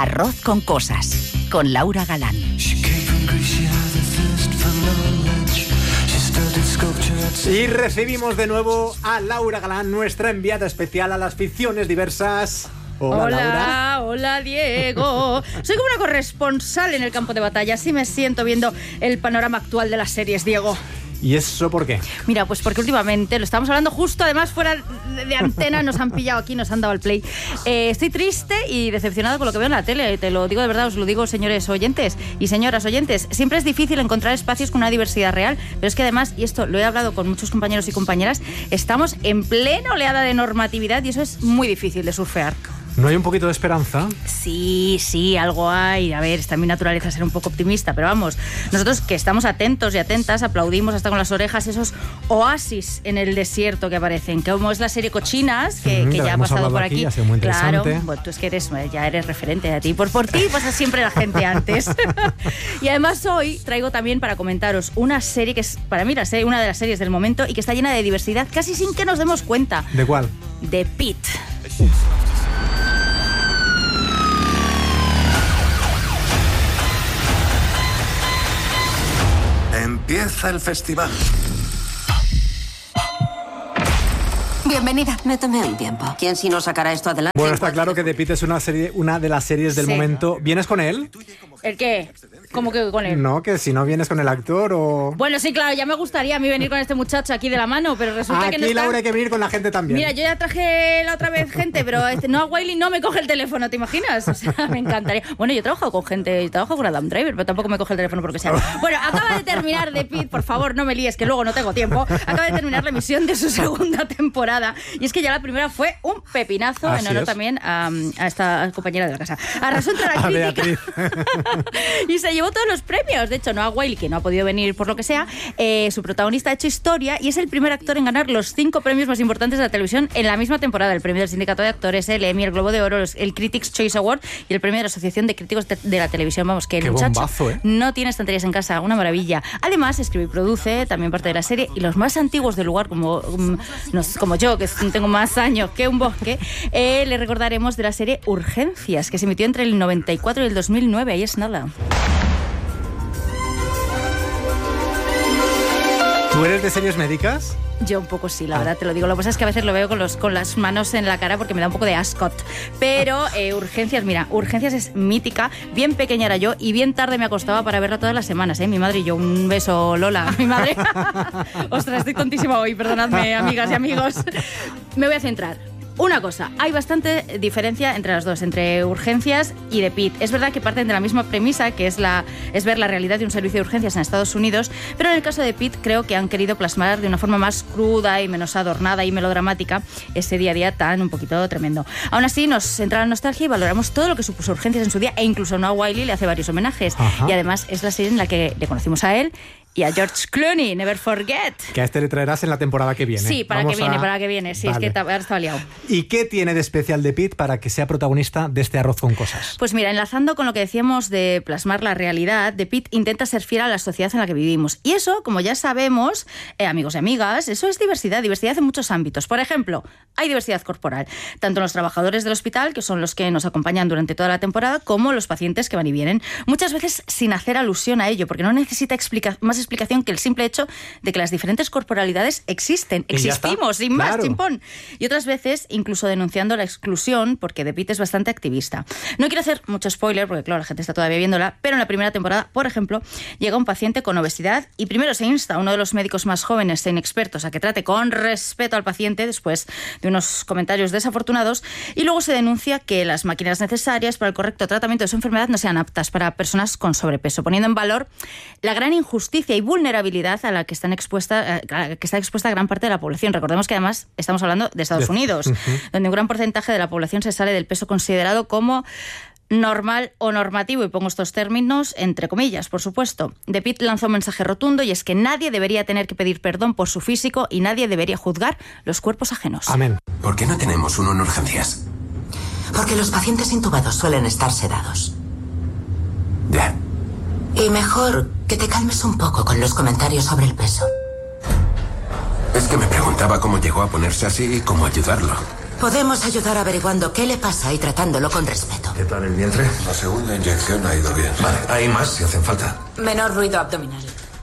Arroz con cosas, con Laura Galán. Y recibimos de nuevo a Laura Galán, nuestra enviada especial a las ficciones diversas. Hola, Laura. Hola, Diego. Soy como una corresponsal en el campo de batalla. Así me siento viendo el panorama actual de las series, Diego. ¿Y eso por qué? Mira, pues porque últimamente, lo estamos hablando justo, además fuera de antena, nos han pillado aquí, nos han dado el play. Estoy triste y decepcionada con lo que veo en la tele, te lo digo de verdad, os lo digo, señores oyentes y señoras oyentes. Siempre es difícil encontrar espacios con una diversidad real, pero es que además, y esto lo he hablado con muchos compañeros y compañeras, estamos en plena oleada de normatividad y eso es muy difícil de surfear. ¿No hay un poquito de esperanza? Sí, algo hay. A ver, está en mi naturaleza ser un poco optimista, pero vamos, nosotros que estamos atentos y atentas, aplaudimos hasta con las orejas esos oasis en el desierto que aparecen, como es la serie Cochinas, que ya ha pasado por aquí. Ha sido muy interesante. Claro, bueno, tú es que ya eres referente de ti. Por ti pasa siempre la gente antes. Y además hoy traigo también para comentaros una serie que es, para mí, una de las series del momento y que está llena de diversidad, casi sin que nos demos cuenta. ¿De cuál? De Pitt. Empieza el festival. Bienvenida. Me tomé un tiempo. ¿Quién si no sacará esto adelante? Bueno, está claro que The Pitt es una de las series del momento. ¿Vienes con él? ¿El qué? ¿Cómo que con él? No, que si no vienes con el actor o... Bueno, sí, claro, ya me gustaría a mí venir con este muchacho aquí de la mano, pero resulta que no está... Laura, hay que venir con la gente también. Mira, yo ya traje la otra vez gente, pero Noah Wyle no me coge el teléfono, ¿te imaginas? O sea, me encantaría. Bueno, yo he trabajado con gente, trabajo con Adam Driver, pero tampoco me coge el teléfono porque sea. Bueno, acaba de terminar The Pitt, por favor, no me líes, que luego no tengo tiempo. Acaba de terminar la emisión de su segunda temporada. Y es que ya la primera fue un pepinazo, así en honor es. También a esta compañera de la casa. Arrasó entre la crítica. Y se llevó todos los premios. De hecho, Noah Wyle, que no ha podido venir por lo que sea, su protagonista ha hecho historia y es el primer actor en ganar los 5 premios más importantes de la televisión en la misma temporada: el premio del Sindicato de Actores, el Emmy, el Globo de Oro, el Critics' Choice Award y el premio de la Asociación de Críticos de la Televisión. Vamos, que el muchacho bombazo, no tiene estanterías en casa, una maravilla. Además, escribe y produce también parte de la serie, y los más antiguos del lugar, como yo, que tengo más años que un bosque, le recordaremos de la serie Urgencias, que se emitió entre el 94 y el 2009. Ahí es nada. ¿Tú eres de series médicas? Yo un poco sí, la verdad, te lo digo. Lo que pasa es que a veces lo veo con las manos en la cara porque me da un poco de ascot. Pero Urgencias, mira, Urgencias es mítica. Bien pequeña era yo y bien tarde me acostaba para verla todas las semanas, ¿eh? Mi madre y yo. Un beso, Lola, mi madre. Ostras, estoy tontísima hoy, perdonadme, amigas y amigos. Me voy a centrar. Una cosa, hay bastante diferencia entre las dos, entre Urgencias y The Pitt. Es verdad que parten de la misma premisa, que es ver la realidad de un servicio de urgencias en Estados Unidos, pero en el caso de Pitt creo que han querido plasmar de una forma más cruda y menos adornada y melodramática ese día a día tan un poquito tremendo. Aún así, nos entra la nostalgia y valoramos todo lo que supuso Urgencias en su día, e incluso Noah Wyle le hace varios homenajes. Ajá. Y además es la serie en la que le conocimos a él y a George Clooney, never forget. Que a este le traerás en la temporada que viene. Sí, para que viene. Sí, vale. Es que ahora estaba liado. ¿Y qué tiene de especial The Pitt para que sea protagonista de este Arroz con Cosas? Pues mira, enlazando con lo que decíamos de plasmar la realidad, The Pitt intenta ser fiel a la sociedad en la que vivimos. Y eso, como ya sabemos, amigos y amigas, eso es diversidad en muchos ámbitos. Por ejemplo, hay diversidad corporal, tanto en los trabajadores del hospital, que son los que nos acompañan durante toda la temporada, como los pacientes que van y vienen. Muchas veces sin hacer alusión a ello, porque no necesita más explicación que el simple hecho de que las diferentes corporalidades existimos, sin más, chimpón. Y otras veces incluso denunciando la exclusión, porque The Pitt es bastante activista. No quiero hacer mucho spoiler, porque claro, la gente está todavía viéndola, pero en la primera temporada, por ejemplo, llega un paciente con obesidad y primero se insta a uno de los médicos más jóvenes e inexpertos a que trate con respeto al paciente después de unos comentarios desafortunados, y luego se denuncia que las máquinas necesarias para el correcto tratamiento de su enfermedad no sean aptas para personas con sobrepeso, poniendo en valor la gran injusticia y vulnerabilidad a la que está expuesta gran parte de la población. Recordemos que además estamos hablando de Estados Unidos, donde un gran porcentaje de la población se sale del peso considerado como normal o normativo, y pongo estos términos entre comillas, por supuesto. The Pitt lanzó un mensaje rotundo, y es que nadie debería tener que pedir perdón por su físico y nadie debería juzgar los cuerpos ajenos. Amén. ¿Por qué no tenemos uno en urgencias? Porque los pacientes intubados suelen estar sedados. Ya. Y mejor que te calmes un poco con los comentarios sobre el peso. Es que me preguntaba cómo llegó a ponerse así y cómo ayudarlo. Podemos ayudar averiguando qué le pasa y tratándolo con respeto. ¿Qué tal el vientre? La segunda inyección ha ido bien. Vale, hay más si hacen falta. Menor ruido abdominal.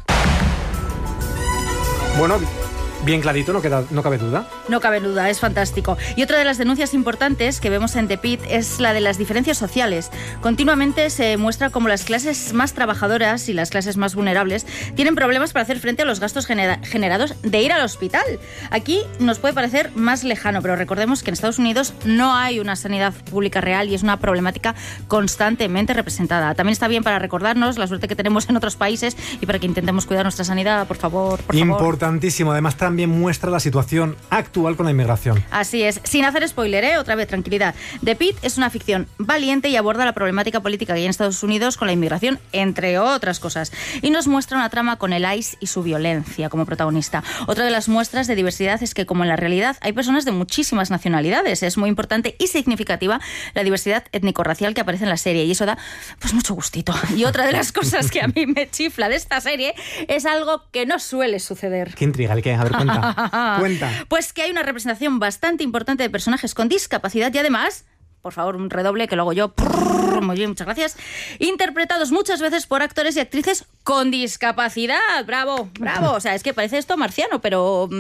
Bueno, bien clarito, no cabe duda. No cabe duda, es fantástico. Y otra de las denuncias importantes que vemos en The Pitt es la de las diferencias sociales. Continuamente se muestra cómo las clases más trabajadoras y las clases más vulnerables tienen problemas para hacer frente a los gastos generados de ir al hospital. Aquí nos puede parecer más lejano, pero recordemos que en Estados Unidos no hay una sanidad pública real y es una problemática constantemente representada. También está bien para recordarnos la suerte que tenemos en otros países y para que intentemos cuidar nuestra sanidad, por favor. Importantísimo. Además, también muestra la situación actual con la inmigración. Así es. Sin hacer spoiler, otra vez, tranquilidad. The Pitt es una ficción valiente y aborda la problemática política que hay en Estados Unidos con la inmigración, entre otras cosas. Y nos muestra una trama con el ICE y su violencia como protagonista. Otra de las muestras de diversidad es que, como en la realidad, hay personas de muchísimas nacionalidades. Es muy importante y significativa la diversidad étnico-racial que aparece en la serie. Y eso da, pues, mucho gustito. Y otra de las cosas que a mí me chifla de esta serie es algo que no suele suceder. Qué intriga, el que... A ver, cuenta. Pues que hay una representación bastante importante de personajes con discapacidad y además, por favor, un redoble que lo hago yo. Muy bien, muchas gracias. Interpretados muchas veces por actores y actrices con discapacidad. ¡Bravo! ¡Bravo! O sea, es que parece esto marciano, pero...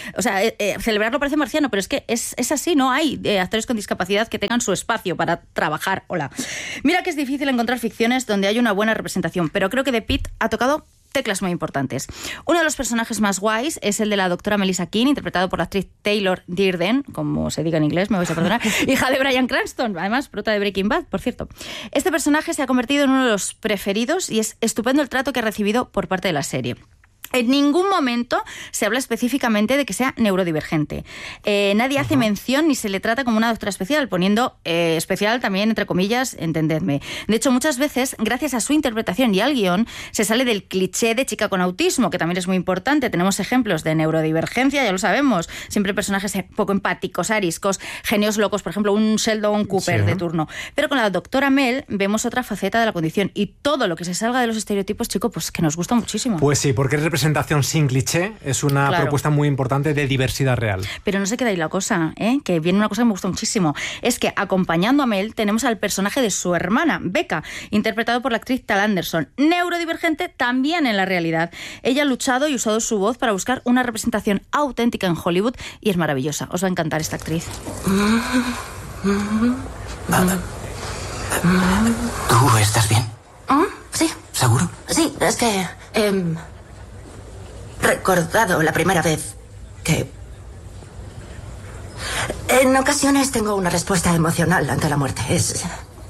celebrarlo parece marciano, pero es que es así, no hay actores con discapacidad que tengan su espacio para trabajar. Hola. Mira que es difícil encontrar ficciones donde hay una buena representación, pero creo que The Pitt ha tocado teclas muy importantes. Uno de los personajes más guays es el de la doctora Melissa King, interpretado por la actriz Taylor Dearden, como se diga en inglés, me vais a perdonar, hija de Bryan Cranston, además prota de Breaking Bad, por cierto. Este personaje se ha convertido en uno de los preferidos y es estupendo el trato que ha recibido por parte de la serie. En ningún momento se habla específicamente de que sea neurodivergente. Nadie hace mención ni se le trata como una doctora especial, poniendo especial también entre comillas, entendedme. De hecho, muchas veces, gracias a su interpretación y al guión, se sale del cliché de chica con autismo, que también es muy importante. Tenemos ejemplos de neurodivergencia, ya lo sabemos. Siempre personajes poco empáticos, ariscos, genios locos, por ejemplo, un Sheldon Cooper de turno. Pero con la doctora Mel vemos otra faceta de la condición y todo lo que se salga de los estereotipos, chico, pues que nos gusta muchísimo. Pues sí, porque es representación sin cliché, es una propuesta muy importante de diversidad real. Pero no se queda ahí la cosa, que viene una cosa que me gusta muchísimo. Es que acompañando a Mel tenemos al personaje de su hermana, Becca, interpretado por la actriz Tal Anderson, neurodivergente también en la realidad. Ella ha luchado y usado su voz para buscar una representación auténtica en Hollywood y es maravillosa. Os va a encantar esta actriz. ¿Tú estás bien? Sí. ¿Seguro? Sí, es que... recordado la primera vez que... En ocasiones tengo una respuesta emocional ante la muerte. Es...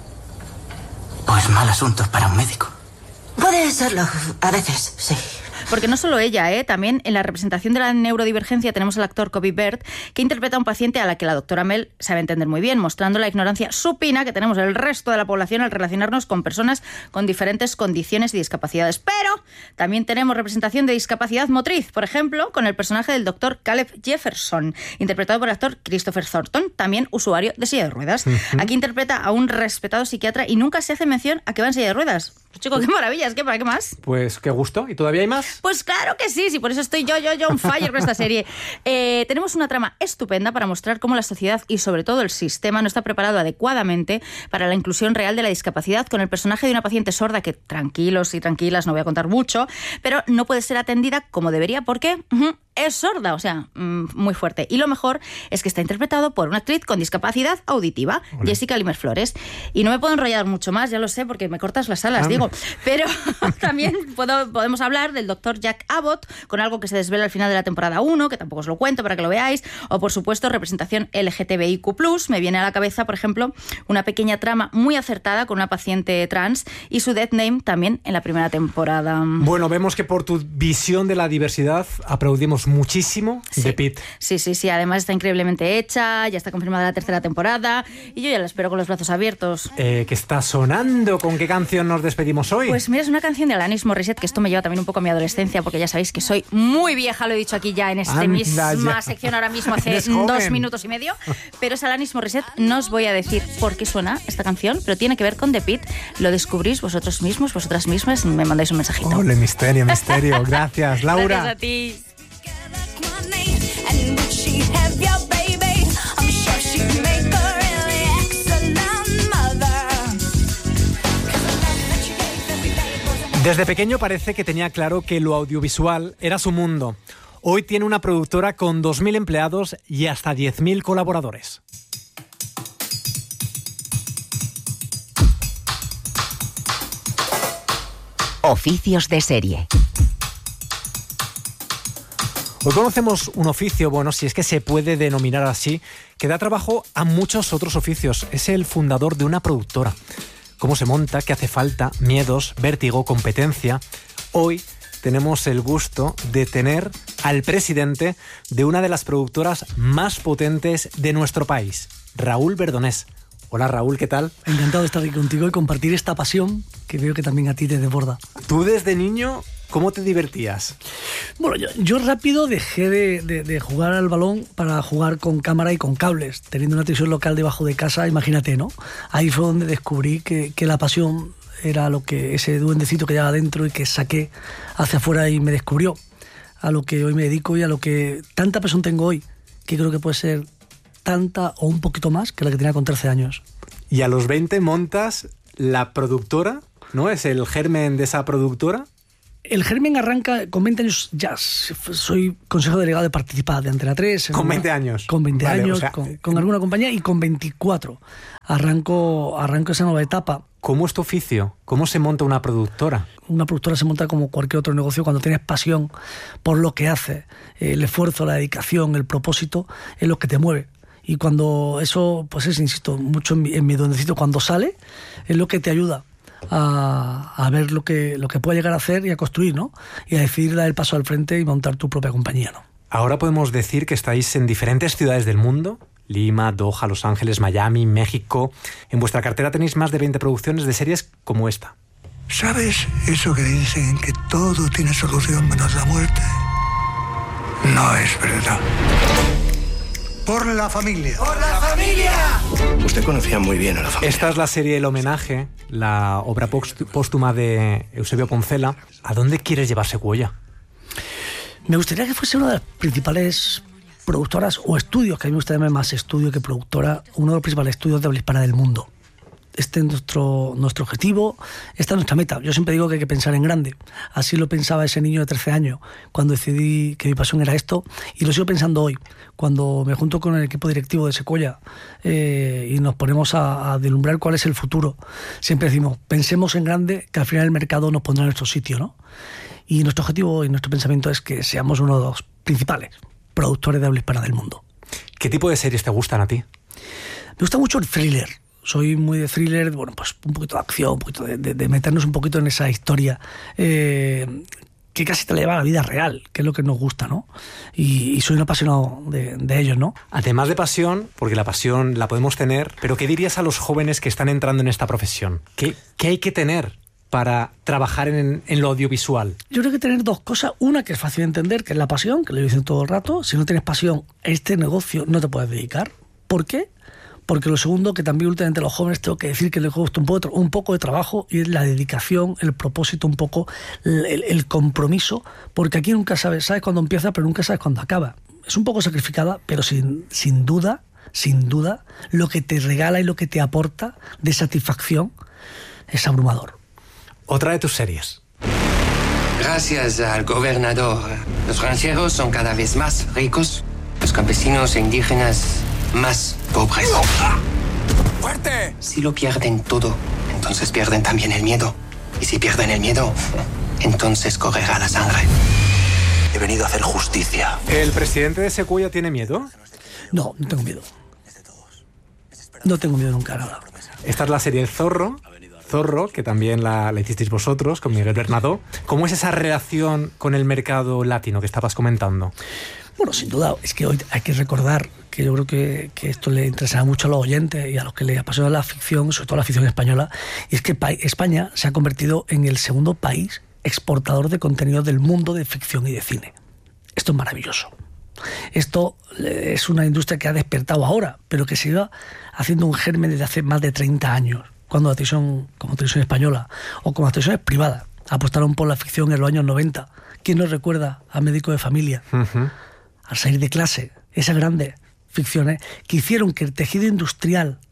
Pues mal asunto para un médico. Puede serlo, a veces, sí. Porque no solo ella, también en la representación de la neurodivergencia tenemos al actor Kobe Bird, que interpreta a un paciente a la que la doctora Mel sabe entender muy bien, mostrando la ignorancia supina que tenemos el resto de la población al relacionarnos con personas con diferentes condiciones y discapacidades. Pero también tenemos representación de discapacidad motriz, por ejemplo, con el personaje del doctor Caleb Jefferson, interpretado por el actor Christopher Thornton, también usuario de silla de ruedas. Aquí interpreta a un respetado psiquiatra y nunca se hace mención a que va en silla de ruedas. Pues chico, qué maravilla, es que ¿para qué más? Pues qué gusto. ¿Y todavía hay más? Pues claro que sí, por eso estoy yo on fire con esta serie. Tenemos una trama estupenda para mostrar cómo la sociedad y sobre todo el sistema no está preparado adecuadamente para la inclusión real de la discapacidad, con el personaje de una paciente sorda que, tranquilos y tranquilas, no voy a contar mucho, pero no puede ser atendida como debería porque es sorda, o sea, muy fuerte. Y lo mejor es que está interpretado por una actriz con discapacidad auditiva, Jessica Limer Flores. Y no me puedo enrollar mucho más, ya lo sé, porque me cortas las alas, digo. Pero también podemos hablar del doctor Jack Abbott, con algo que se desvela al final de la temporada 1, que tampoco os lo cuento para que lo veáis, o por supuesto representación LGTBIQ+. Me viene a la cabeza, por ejemplo, una pequeña trama muy acertada con una paciente trans y su death name también en la primera temporada. Bueno, vemos que por tu visión de la diversidad aplaudimos muchísimo The Pitt. Sí, además está increíblemente hecha, ya está confirmada la tercera temporada y yo ya la espero con los brazos abiertos. ¿Qué está sonando? ¿Con qué canción nos despedimos hoy? Pues mira, es una canción de Alanis Morissette, que esto me lleva también un poco a mi adolescencia, porque ya sabéis que soy muy vieja, lo he dicho aquí ya en esta misma sección ahora mismo hace 2 minutos y medio, pero es Alanis Morissette. No os voy a decir por qué suena esta canción, pero tiene que ver con The Pitt. Lo descubrís vosotros mismos, vosotras mismas, me mandáis un mensajito. ¡Ole, misterio! Gracias, Laura. Gracias a ti. And would she have your baby? I'm sure she Desde pequeño parece que tenía claro que lo audiovisual era su mundo. Hoy tiene una productora con 2.000 empleados y hasta 10.000 colaboradores. Oficios de serie. Hoy conocemos un oficio, bueno, si es que se puede denominar así, que da trabajo a muchos otros oficios. Es el fundador de una productora. ¿Cómo se monta? ¿Qué hace falta? Miedos, vértigo, competencia. Hoy tenemos el gusto de tener al presidente de una de las productoras más potentes de nuestro país, Raúl Verdonés. Hola Raúl, ¿qué tal? Encantado de estar aquí contigo y compartir esta pasión que veo que también a ti te desborda. Tú desde niño, ¿cómo te divertías? Bueno, yo rápido dejé de jugar al balón para jugar con cámara y con cables, teniendo una televisión local debajo de casa, imagínate, ¿no? Ahí fue donde descubrí que la pasión era lo que ese duendecito que llevaba dentro y que saqué hacia afuera y me descubrió a lo que hoy me dedico y a lo que tanta pasión tengo hoy, que creo que puede ser tanta o un poquito más que la que tenía con 13 años. Y a los 20 montas la productora, ¿no? ¿Es el germen de esa productora? El germen arranca con 20 años, ya soy consejo delegado de Participa de Antena 3. ¿Con 20 años? Con 20 vale, años, o sea, con alguna compañía, y con 24 arranco esa nueva etapa. ¿Cómo es tu oficio? ¿Cómo se monta una productora? Una productora se monta como cualquier otro negocio cuando tienes pasión por lo que haces. El esfuerzo, la dedicación, el propósito es lo que te mueve. Y cuando eso, pues es, insisto, mucho en mi duendecito, cuando sale, es lo que te ayuda a ver lo que puede llegar a hacer y a construir, ¿no? Y a decidir dar el paso al frente y montar tu propia compañía, ¿no? Ahora podemos decir que estáis en diferentes ciudades del mundo: Lima, Doha, Los Ángeles, Miami, México. En vuestra cartera tenéis más de 20 producciones de series como esta. ¿Sabes eso que dicen, que todo tiene solución menos la muerte? No es verdad. Por la familia. ¡Por la familia! Usted conocía muy bien a la familia. Esta es la serie El Homenaje, la obra póstuma de Eusebio Poncela. ¿A dónde quieres llevar Secuoya? Me gustaría que fuese una de las principales productoras o estudios, que a mí me gusta llamar más estudio que productora, uno de los principales estudios de habla hispana del mundo. Este es nuestro objetivo, esta es nuestra meta. Yo siempre digo que hay que pensar en grande. Así lo pensaba ese niño de 13 años cuando decidí que mi pasión era esto, y lo sigo pensando hoy, cuando me junto con el equipo directivo de Secuoya y nos ponemos a deslumbrar cuál es el futuro. Siempre decimos, pensemos en grande, que al final el mercado nos pondrá en nuestro sitio, ¿no? Y nuestro objetivo y nuestro pensamiento es que seamos uno de los principales productores de habla hispana del mundo. ¿Qué tipo de series te gustan a ti? Me gusta mucho el thriller. Soy muy de thriller, bueno, pues un poquito de acción, un poquito de meternos un poquito en esa historia que casi te la lleva a la vida real, que es lo que nos gusta, ¿no? Y soy un apasionado de ellos, ¿no? Además de pasión, porque la pasión la podemos tener, pero ¿qué dirías a los jóvenes que están entrando en esta profesión? ¿Qué hay que tener para trabajar en lo audiovisual? Yo creo que tener dos cosas. Una, que es fácil de entender, que es la pasión, que lo dicen todo el rato. Si no tienes pasión, a este negocio no te puedes dedicar. ¿Por qué? Porque lo segundo, que también últimamente a los jóvenes tengo que decir que les gusta un poco de trabajo, y es la dedicación, el propósito, un poco el compromiso, porque aquí nunca sabes cuándo empieza, pero nunca sabes cuándo acaba. Es un poco sacrificada, pero sin duda, lo que te regala y lo que te aporta de satisfacción es abrumador. Otra de tus series. Gracias al gobernador, los rancheros son cada vez más ricos, los campesinos e indígenas más pobres. ¡Fuerte! Si lo pierden todo, entonces pierden también el miedo. Y si pierden el miedo, entonces correrá la sangre. He venido a hacer justicia. ¿El presidente de Secuoya tiene miedo? No tengo miedo. No tengo miedo nunca, nada. Esta es la serie El Zorro, que también la hicisteis vosotros, con Miguel Bernadó. ¿Cómo es esa relación con el mercado latino que estabas comentando? Bueno, sin duda, es que hoy hay que recordar que yo creo que esto le interesará mucho a los oyentes y a los que les apasiona la ficción, sobre todo la ficción española, y es que España se ha convertido en el segundo país exportador de contenido del mundo de ficción y de cine. Esto es maravilloso. Esto es una industria que ha despertado ahora, pero que se iba haciendo un germen desde hace más de 30 años, cuando la televisión, como televisión española o como las televisiones privadas, apostaron por la ficción en los años 90. ¿Quién nos recuerda a Médico de Familia? Al salir de clase, esas grandes ficciones que hicieron que el tejido industrial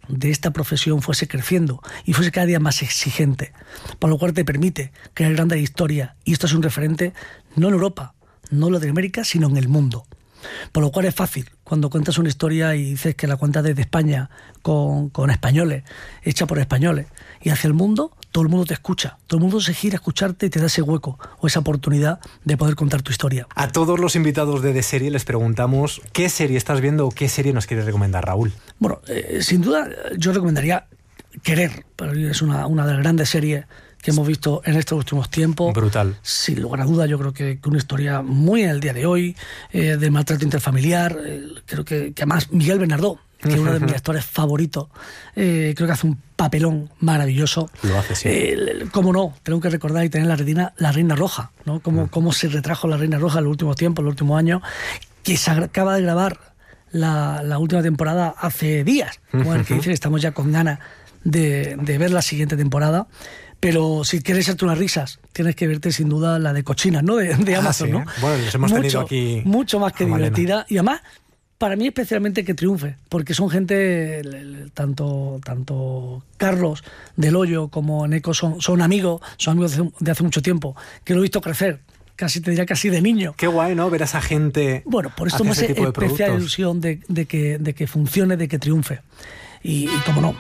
de esta profesión fuese creciendo y fuese cada día más exigente, por lo cual te permite crear grandes historias, y esto es un referente no en Europa, no en Latinoamérica, sino en el mundo. Por lo cual es fácil, cuando cuentas una historia y dices que la cuentas desde España con españoles, hecha por españoles, y hacia el mundo, todo el mundo te escucha, todo el mundo se gira a escucharte y te da ese hueco o esa oportunidad de poder contar tu historia. A todos los invitados de Serie les preguntamos qué serie estás viendo o qué serie nos quieres recomendar, Raúl. Bueno, sin duda yo recomendaría Querer, pero es una de las grandes series que hemos visto en estos últimos tiempos. Brutal. Sin lugar a duda, yo creo que una historia muy en el día de hoy, del maltrato interfamiliar. Creo que además Miguel Bernardó, que es uno de mis actores favoritos, creo que hace un papelón maravilloso. Lo hace, sí. Cómo no, tengo que recordar y tener en la retina La Reina Roja, ¿no? Cómo se retrajo La Reina Roja en los últimos tiempos, en los últimos años, que se acaba de grabar la última temporada hace días, como el que dice, estamos ya con ganas de ver la siguiente temporada. Pero si quieres echarte unas risas, tienes que verte sin duda la de Cochinas, ¿no? De Amazon, sí, ¿no? Bueno, les hemos tenido aquí. Mucho más que divertida. Malena. Y además, para mí especialmente que triunfe, porque son gente, tanto Carlos del Hoyo como Neko son amigos de hace mucho tiempo, que lo he visto crecer. Casi te diría casi de niño. Qué guay, ¿no? Ver a esa gente. Bueno, por esto me hace especial ilusión de que funcione, de que triunfe. Y como no,